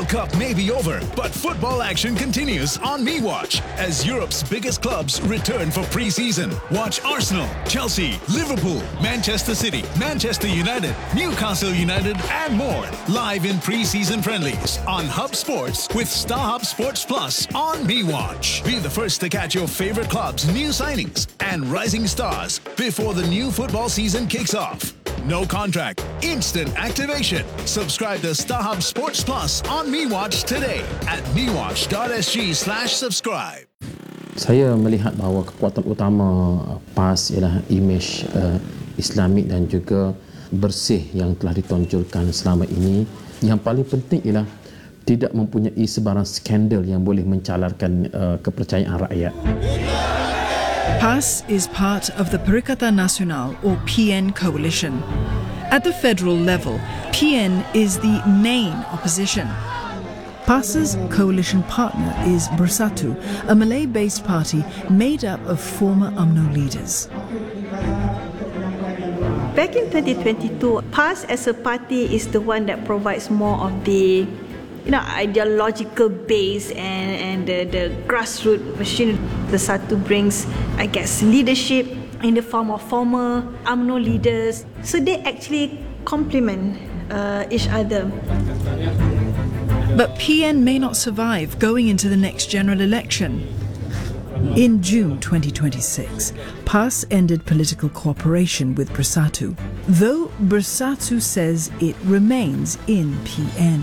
Cup may be over, but football action continues on MeWatch as Europe's biggest clubs return for pre-season. Watch Arsenal, Chelsea, Liverpool, Manchester City, Manchester United, Newcastle United and more live in pre-season friendlies on Hub Sports with StarHub Sports Plus on MeWatch. Be the first to catch your favorite clubs' new signings and rising stars before the new football season kicks off. No contract, instant activation. Subscribe to StarHub Sports Plus on MeWatch today at mewatch.sg/subscribe. Saya melihat bahawa kekuatan utama PAS ialah imej Islamik dan juga bersih yang telah ditonjolkan selama ini. Yang paling penting ialah tidak mempunyai sebarang skandal yang boleh mencalarkan kepercayaan rakyat. PAS is part of the Perikatan Nasional or PN coalition. At the federal level, PN is the main opposition. PAS's coalition partner is Bersatu, a Malay-based party made up of former UMNO leaders. Back in 2022, PAS as a party is the one that provides more of the ideological base and the grassroots machine. Bersatu brings, I guess, leadership in the form of former UMNO leaders. So they actually complement each other. But PN may not survive going into the next general election. In June 2026, PAS ended political cooperation with Bersatu, though Bersatu says it remains in PN.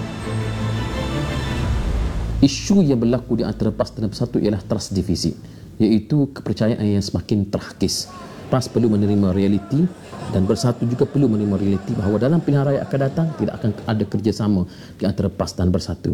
Isu yang berlaku di antara PAS dan Bersatu ialah trust deficit, iaitu kepercayaan yang semakin terhakis. PAS perlu menerima realiti dan Bersatu juga perlu menerima realiti bahawa dalam pilihan raya akan datang tidak akan ada kerjasama di antara PAS dan Bersatu.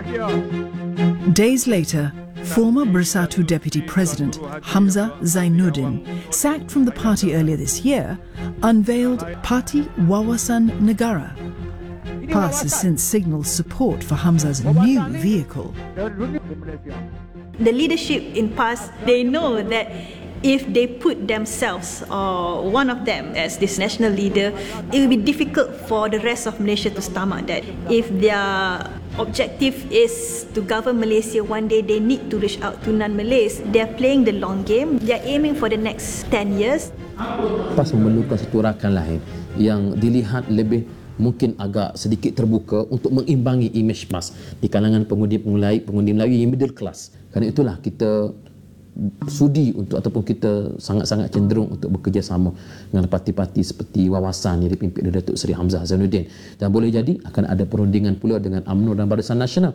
Days later, former Bersatu Deputy President Hamzah Zainuddin, sacked from the party earlier this year, unveiled Parti Wawasan Negara. PAS has since signalled support for Hamzah's new vehicle. The leadership in PAS, they know that if they put themselves or one of them as this national leader, it will be difficult for the rest of Malaysia to stomach that. If their objective is to govern Malaysia one day, they need to reach out to non-Malays. They are playing the long game. They are aiming for the next 10 years. PAS memerlukan satu rakan lain yang dilihat lebih mungkin agak sedikit terbuka untuk mengimbangi imej PAS di kalangan pengundi Melayu yang middle class. Kerana itulah kita sudi untuk ataupun kita sangat-sangat cenderung untuk bekerjasama dengan parti-parti seperti Wawasan yang dipimpin oleh Datuk Seri Hamzah Zainuddin, dan boleh jadi akan ada perundingan pula dengan UMNO dan Barisan Nasional.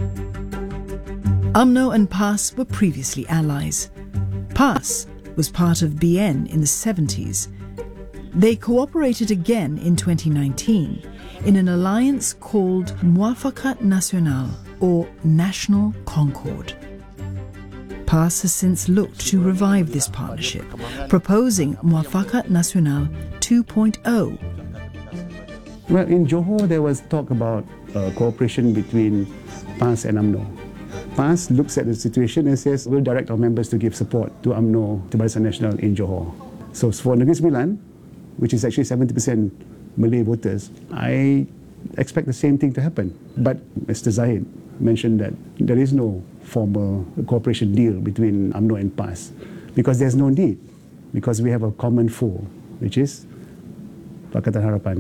UMNO and PAS were previously allies. PAS was part of BN in the 70s. They cooperated again in 2019 in an alliance called Muafakat Nasional or National Concord. PAS has since looked to revive this partnership, proposing Muafakat Nasional 2.0. Well, in Johor there was talk about cooperation between PAS and UMNO. PAS looks at the situation and says we'll direct our members to give support to UMNO, to Barisan Nasional in Johor. So for Negeri Sembilan, which is actually 70% Malay voters, I expect the same thing to happen. But Mr. Zahid mentioned that there is no formal cooperation deal between UMNO and PAS because there's no need, because we have a common foe, which is Pakatan Harapan.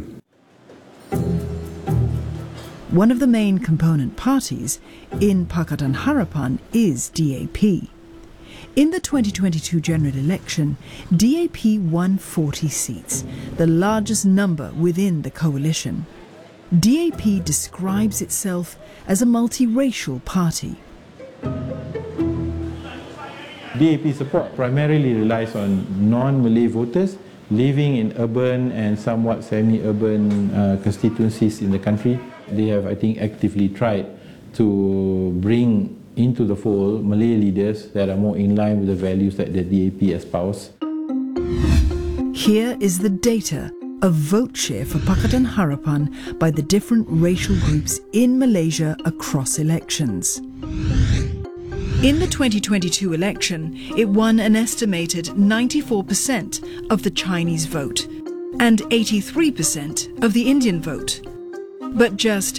One of the main component parties in Pakatan Harapan is DAP. In the 2022 general election, DAP won 40 seats, the largest number within the coalition. DAP describes itself as a multiracial party. DAP support primarily relies on non-Malay voters living in urban and somewhat semi-urban constituencies in the country. They have, I think, actively tried to bring into the fold Malay leaders that are more in line with the values that the DAP espouse. Here is the data of vote share for Pakatan Harapan by the different racial groups in Malaysia across elections. In the 2022 election, it won an estimated 94% of the Chinese vote and 83% of the Indian vote. But just